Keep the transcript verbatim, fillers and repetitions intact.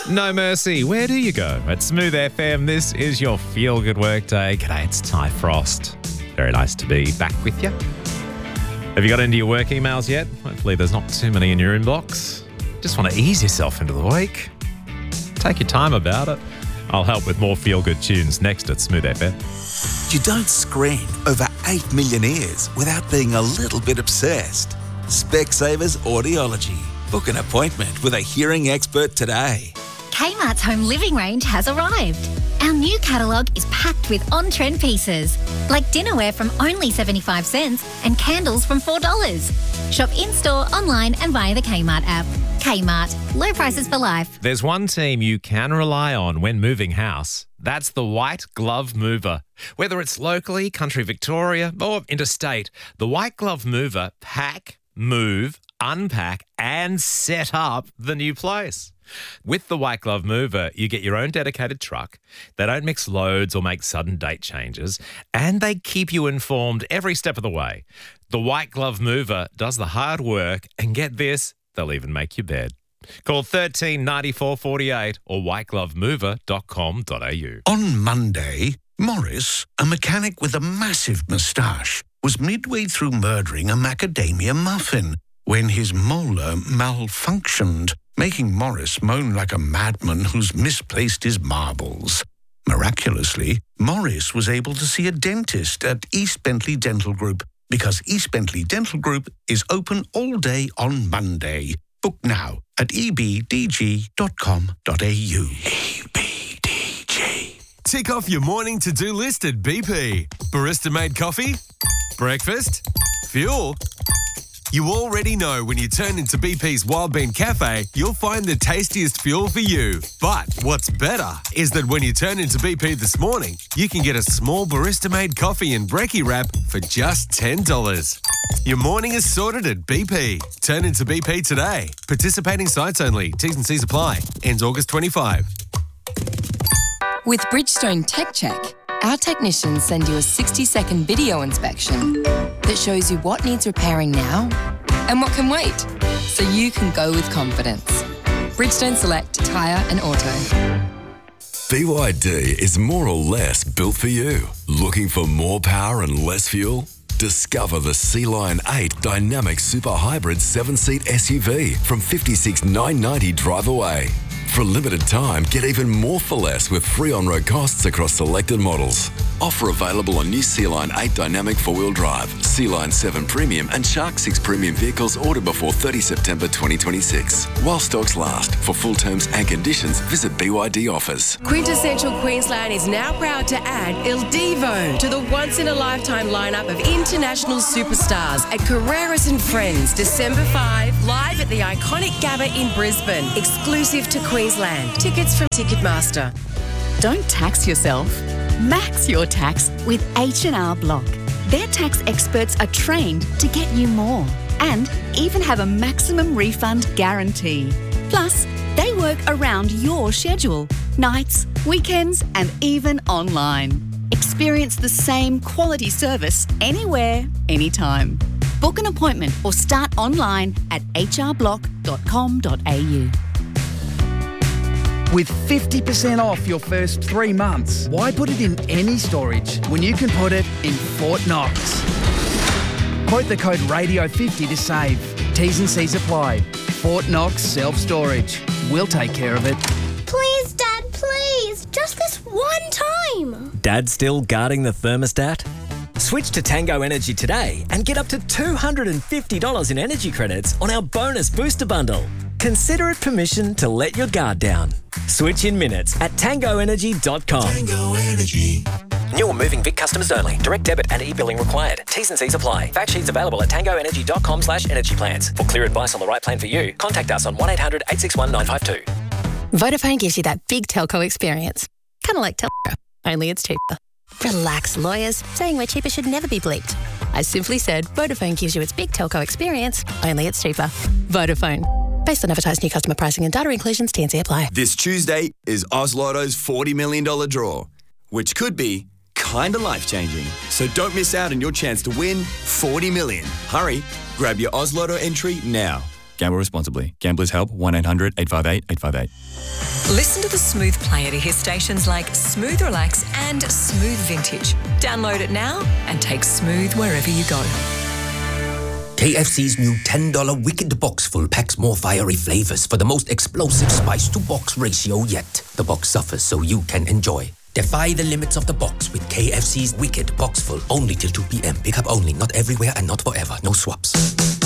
No mercy. Where do you go? At Smooth F M, this is your feel-good workday. G'day, it's Ty Frost. Very nice to be back with you. Have you got into your work emails yet? Hopefully there's not too many in your inbox. Just want to ease yourself into the week. Take your time about it. I'll help with more feel-good tunes next at Smooth F M. You don't screen over eight million ears without being a little bit obsessed. Specsavers Audiology. Book an appointment with a hearing expert today. Kmart's home living range has arrived. Our new catalogue is packed with on-trend pieces, like dinnerware from only seventy-five cents and candles from four dollars. Shop in-store, online and via the Kmart app. Kmart, low prices for life. There's one team you can rely on when moving house. That's the White Glove Mover. Whether it's locally, country Victoria or interstate, the White Glove Mover pack, move, unpack and set up the new place. With the White Glove Mover, you get your own dedicated truck. They don't mix loads or make sudden date changes, and they keep you informed every step of the way. The White Glove Mover does the hard work, and get this, they'll even make your bed. Call one three nine four four eight or white glove mover dot com dot a u. On Monday, Morris, a mechanic with a massive moustache, was midway through murdering a macadamia muffin when his molar malfunctioned, making Morris moan like a madman who's misplaced his marbles. Miraculously, Morris was able to see a dentist at East Bentley Dental Group because East Bentley Dental Group is open all day on Monday. Book now at e b d g dot com dot a u. E B D G. Tick off your morning to-do list at B P. Barista-made coffee? Breakfast? Fuel? You already know when you turn into B P's Wild Bean Cafe, you'll find the tastiest fuel for you. But what's better is that when you turn into B P this morning, you can get a small barista-made coffee and brekkie wrap for just ten dollars. Your morning is sorted at B P. Turn into B P today. Participating sites only. T's and C's apply. Ends August twenty-fifth. With Bridgestone Tech Check, our technicians send you a sixty-second video inspection that shows you what needs repairing now and what can wait, so you can go with confidence. Bridgestone Select Tyre and Auto. B Y D is more or less built for you. Looking for more power and less fuel? Discover the Sea Lion eight Dynamic Super Hybrid seven-seat S U V from fifty-six thousand nine hundred ninety dollars drive away. For a limited time, get even more for less with free on-road costs across selected models. Offer available on new Sea Lion eight Dynamic four-wheel drive, Sea Lion seven Premium and Shark six Premium vehicles ordered before thirtieth September twenty twenty-six. While stocks last. For full terms and conditions, visit B Y D offers. Quintessential Queensland is now proud to add Il Divo to the once-in-a-lifetime lineup of international superstars at Carreras and Friends, December fifth, live at the iconic Gabba in Brisbane, exclusive to Queensland. Tickets from Ticketmaster. Don't tax yourself. Max your tax with H and R Block. Their tax experts are trained to get you more and even have a maximum refund guarantee. Plus, they work around your schedule, nights, weekends, and even online. Experience the same quality service anywhere, anytime. Book an appointment or start online at h r block dot com dot a u. With fifty percent off your first three months, why put it in any storage when you can put it in Fort Knox? Quote the code radio fifty to save. T's and C's apply. Fort Knox Self-Storage. We'll take care of it. Please, Dad, please. Just this one time. Dad still guarding the thermostat? Switch to Tango Energy today and get up to two hundred fifty dollars in energy credits on our bonus booster bundle. Consider it permission to let your guard down. Switch in minutes at tango energy dot com. Tango Energy. New or moving Vic customers only. Direct debit and e-billing required. T's and C's apply. Fact sheets available at tango energy dot com slash energy plans. For clear advice on the right plan for you, contact us on one eight hundred eight six one nine five two. Vodafone gives you that big telco experience. Kind of like Telco, only it's cheaper. Relax, lawyers. Saying we're cheaper should never be bleeped. I simply said Vodafone gives you its big telco experience, only it's cheaper. Vodafone. Based on advertised new customer pricing and data inclusions, T and C apply. This Tuesday is Oz Lotto's forty million dollars draw, which could be kinda life-changing. So don't miss out on your chance to win forty million dollars. Hurry, grab your Oz Lotto entry now. Gamble responsibly. Gamblers Help, one eight hundred eight five eight eight five eight. Listen to the Smooth Player to hear stations like Smooth Relax and Smooth Vintage. Download it now and take Smooth wherever you go. K F C's new ten dollar Wicked Boxful packs more fiery flavors for the most explosive spice-to-box ratio yet. The box suffers so you can enjoy. Defy the limits of the box with K F C's Wicked Boxful. Only till two p.m. Pick up only, not everywhere and not forever. No swaps.